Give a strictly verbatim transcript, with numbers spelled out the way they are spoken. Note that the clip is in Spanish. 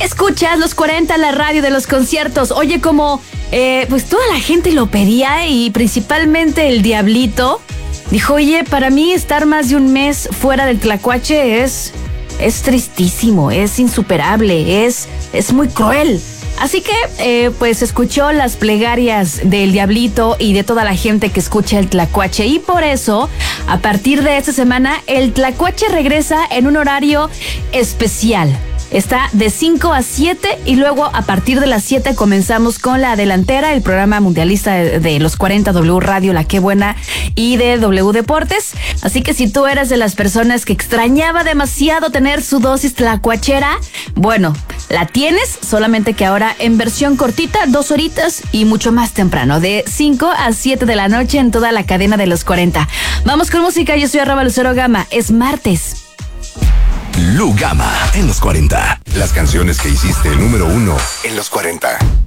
Escuchas los cuarenta, la radio de los conciertos. Oye, como eh, pues toda la gente lo pedía y principalmente el Diablito dijo, oye, para mí estar más de un mes fuera del Tlacuache es, es tristísimo, es insuperable, es, es muy cruel. Así que, eh, pues, escuchó las plegarias del Diablito y de toda la gente que escucha el Tlacuache. Y por eso, a partir de esta semana, el Tlacuache regresa en un horario especial. Está de cinco a siete y luego a partir de las siete comenzamos con La Delantera, el programa mundialista de, de los cuarenta, W Radio, La Qué Buena y de W Deportes. Así que si tú eres de las personas que extrañaba demasiado tener su dosis tlacuachera, bueno, la tienes, solamente que ahora en versión cortita, dos horitas y mucho más temprano, de cinco a siete de la noche en toda la cadena de los cuarenta. Vamos con música, yo soy arroba Lucero Gama, es martes. Lu Gama en los cuarenta. Las canciones que hiciste el número uno en los cuarenta.